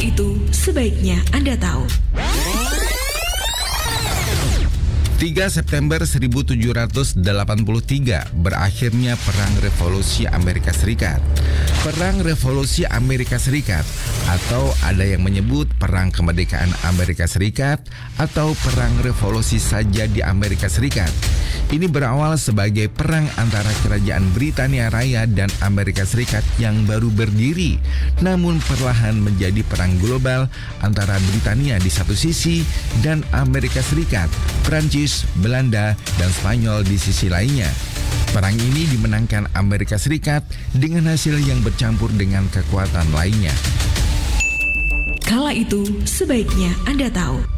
itu sebaiknya Anda tahu. 3 September 1783 berakhirnya Perang Revolusi Amerika Serikat. Perang Revolusi Amerika Serikat, atau ada yang menyebut Perang Kemerdekaan Amerika Serikat atau Perang Revolusi saja di Amerika Serikat. Ini berawal sebagai perang antara Kerajaan Britania Raya dan Amerika Serikat yang baru berdiri, namun perlahan menjadi perang global antara Britania di satu sisi dan Amerika Serikat, Prancis, Belanda, dan Spanyol di sisi lainnya. Perang ini dimenangkan Amerika Serikat dengan hasil yang bercampur dengan kekuatan lainnya. Kala itu sebaiknya Anda tahu.